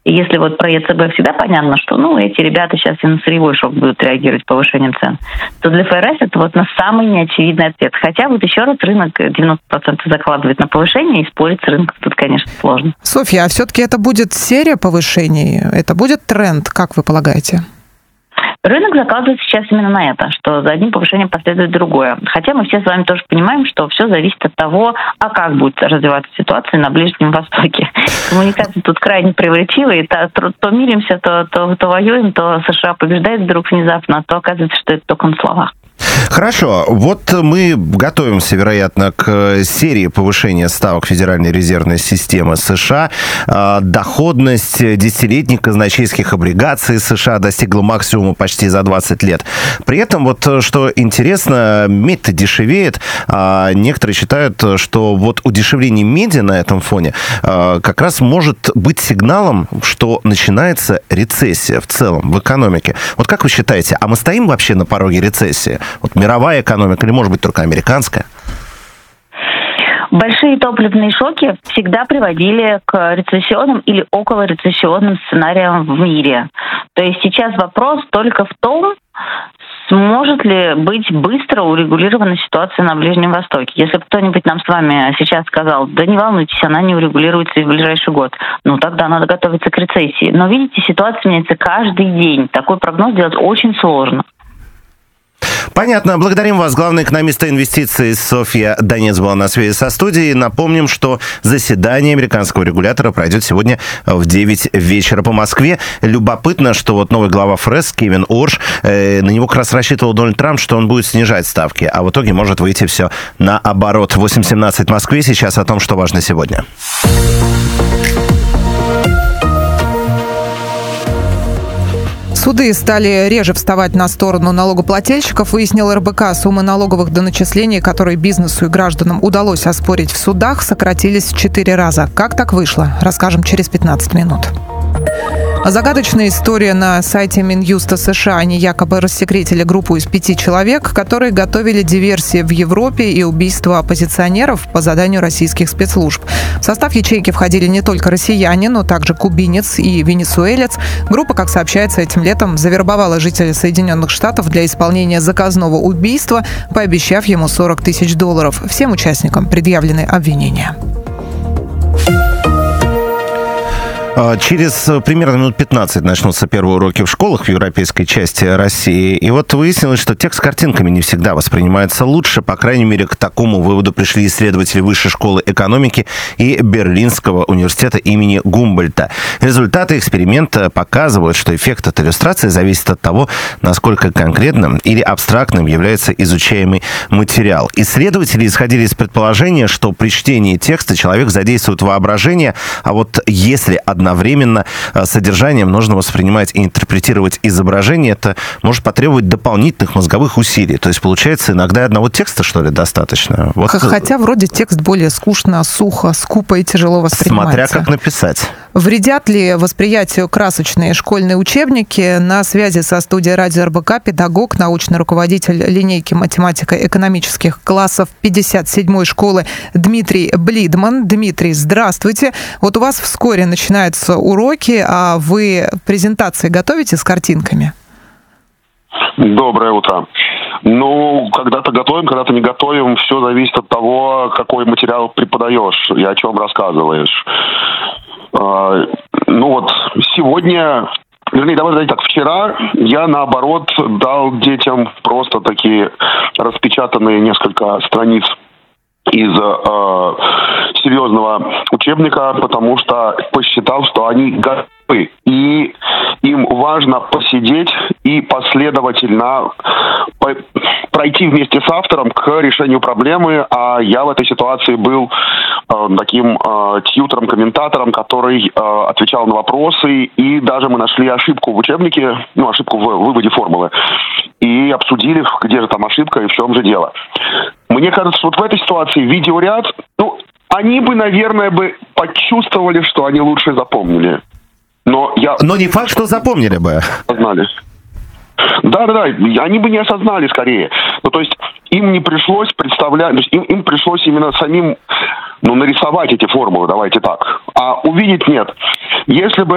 И если вот про ЕЦБ всегда понятно, что эти ребята сейчас и на сырьевой шок будут реагировать повышением цен, то для ФРС это вот на самый неочевидный ответ. Хотя вот еще раз рынок 90% закладывает на повышение, и спорить с рынком тут, конечно, сложно. Софья, а все-таки это будет серия повышений? Это будет тренд, как вы полагаете? Рынок закладывает сейчас именно на это, что за одним повышением последует другое. Хотя мы все с вами тоже понимаем, что все зависит от того, как будет развиваться ситуация на Ближнем Востоке. Коммуникации тут крайне противоречивые. То миримся, то воюем, то США побеждает вдруг внезапно, то оказывается, что это только на словах. Хорошо. Вот мы готовимся, вероятно, к серии повышения ставок Федеральной резервной системы США. Доходность десятилетних казначейских облигаций США достигла максимума почти за 20 лет. При этом, вот что интересно, медь-то дешевеет. Некоторые считают, что вот удешевление меди на этом фоне как раз может быть сигналом, что начинается рецессия в целом в экономике. Вот как вы считаете, а мы стоим вообще на пороге рецессии? Вот мировая экономика или, может быть, только американская? Большие топливные шоки всегда приводили к рецессионным или околорецессионным сценариям в мире. То есть сейчас вопрос только в том, сможет ли быть быстро урегулирована ситуация на Ближнем Востоке. Если бы кто-нибудь нам с вами сейчас сказал, да не волнуйтесь, она не урегулируется и в ближайший год, тогда надо готовиться к рецессии. Но видите, ситуация меняется каждый день. Такой прогноз делать очень сложно. Понятно. Благодарим вас. Главный экономист инвестиций Софья Донец была на связи со студией. Напомним, что заседание американского регулятора пройдет сегодня в 9 вечера по Москве. Любопытно, что вот новый глава ФРС Кевин Орш, на него как раз рассчитывал Дональд Трамп, что он будет снижать ставки, а в итоге может выйти все наоборот. 8:17 в Москве. Сейчас о том, что важно сегодня. Суды стали реже вставать на сторону налогоплательщиков, выяснил РБК. Суммы налоговых доначислений, которые бизнесу и гражданам удалось оспорить в судах, сократились в 4 раза. Как так вышло? Расскажем через 15 минут. Загадочная история на сайте Минюста США. Они якобы рассекретили группу из 5 человек, которые готовили диверсии в Европе и убийство оппозиционеров по заданию российских спецслужб. В состав ячейки входили не только россияне, но также кубинец и венесуэлец. Группа, как сообщается, этим летом завербовала жителя Соединенных Штатов для исполнения заказного убийства, пообещав ему $40 тысяч. Всем участникам предъявлены обвинения. Через примерно минут 15 начнутся первые уроки в школах в европейской части России. И вот выяснилось, что текст с картинками не всегда воспринимается лучше. По крайней мере, к такому выводу пришли исследователи Высшей школы экономики и Берлинского университета имени Гумбольдта. Результаты эксперимента показывают, что эффект от иллюстрации зависит от того, насколько конкретным или абстрактным является изучаемый материал. Исследователи исходили из предположения, что при чтении текста человек задействует воображение, а вот если одновременно содержанием нужно воспринимать и интерпретировать изображение, это может потребовать дополнительных мозговых усилий. То есть, получается, иногда одного текста, что ли, достаточно? Вот. Хотя вроде текст более скучно, сухо, скупо и тяжело воспринимается. Смотря как написать. Вредят ли восприятию красочные школьные учебники? На связи со студией радио РБК педагог, научный руководитель линейки математико-экономических классов 57-й школы Дмитрий Блидман. Дмитрий, здравствуйте. Вот у вас вскоре начинаются уроки, а вы презентации готовите с картинками? Доброе утро. Когда-то готовим, когда-то не готовим. Все зависит от того, какой материал преподаешь и о чем рассказываешь. Сегодня, вчера я, наоборот, дал детям просто такие распечатанные несколько страниц из серьезного учебника, потому что посчитал, что они готовы, и им важно посидеть и последовательно пройти вместе с автором к решению проблемы, а я в этой ситуации был таким тьютором-комментатором, который отвечал на вопросы, и даже мы нашли ошибку в учебнике, ошибку в выводе формулы, и обсудили, где же там ошибка и в чем же дело. Мне кажется, что вот в этой ситуации видеоряд, они бы, наверное, почувствовали, что они лучше запомнили. Но не факт, что запомнили бы. Осознали. Да, они бы не осознали скорее. То есть им не пришлось представлять, то есть им пришлось именно самим нарисовать эти формулы, давайте так. А увидеть нет. Если бы